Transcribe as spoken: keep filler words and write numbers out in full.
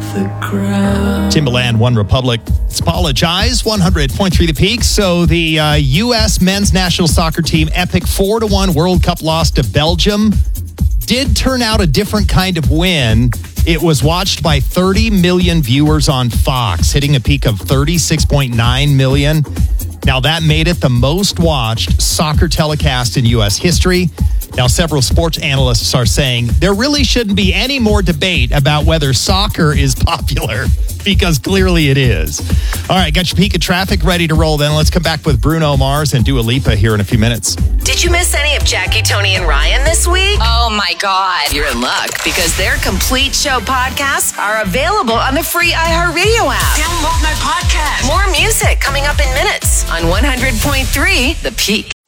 the ground. Timbaland, One Republic. Let's apologize. one hundred point three The Peak. So the uh, U S men's national soccer team epic four to one World Cup loss to Belgium did turn out a different kind of win. It was watched by thirty million viewers on Fox, hitting a peak of thirty-six point nine million. Now, that made it the most watched soccer telecast in U S history. Now, several sports analysts are saying there really shouldn't be any more debate about whether soccer is popular, because clearly it is. All right, got your peak of traffic ready to roll then. Let's come back with Bruno Mars and Dua Lipa here in a few minutes. Did you miss any of Jackie, Tony, and Ryan this week? Oh, my God. You're in luck, because their complete show podcasts are available on the free iHeartRadio app. Download my podcast. More music coming up in minutes on one hundred point three The Peak.